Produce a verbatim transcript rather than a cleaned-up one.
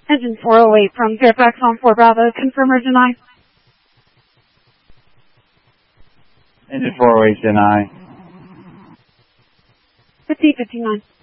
Engine four oh eight from Fairfax on four Bravo, confirm or deny? Engine four oh eight, deny. fifty fifty-nine.